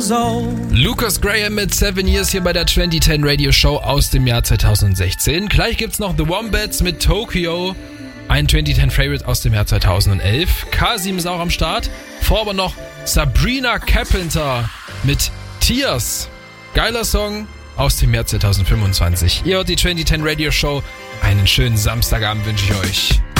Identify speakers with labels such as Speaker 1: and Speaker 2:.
Speaker 1: years old.
Speaker 2: Lucas Graham mit 7 Years hier bei der 2010 Radio Show aus dem Jahr 2016. Gleich gibt's noch The Wombats mit Tokyo, ein 2010 Favorite aus dem Jahr 2011. Kasim ist auch am Start. Vor aber noch Sabrina Carpenter mit Tears. Geiler Song aus dem Jahr 2025. Ihr hört die 2010 Radio Show. Einen schönen Samstagabend wünsche ich euch.